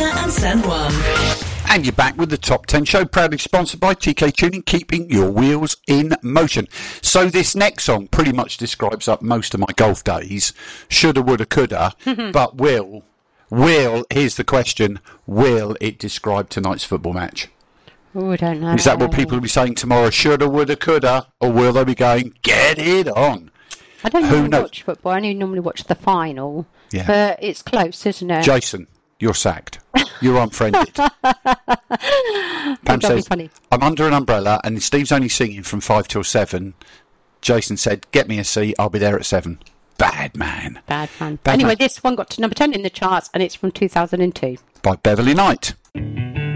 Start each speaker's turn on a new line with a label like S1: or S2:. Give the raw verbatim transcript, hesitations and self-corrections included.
S1: Mecca and San Juan.
S2: And you're back with the Top ten Show, proudly sponsored by T K Tuning, keeping your wheels in motion. So this next song pretty much describes up most of my golf days. Shoulda, woulda, coulda. But will, will, here's the question, will it describe tonight's football match?
S3: Oh, I don't know.
S2: Is that what people will be saying tomorrow? Shoulda, woulda, coulda? Or will they be going, get it on?
S3: I don't
S2: Who
S3: normally
S2: knows?
S3: watch football. I only normally watch the final.
S2: Yeah.
S3: But it's close, isn't it?
S2: Jason, you're sacked. You're unfriended. Pam
S3: That'd be
S2: says,
S3: funny.
S2: I'm under an umbrella and Steve's only singing from five till seven. Jason said, get me a seat, I'll be there at seven. Bad man.
S3: Bad man.
S2: Bad
S3: anyway,
S2: man.
S3: this one got to number ten in the charts, and it's from two thousand two.
S2: By Beverly Knight.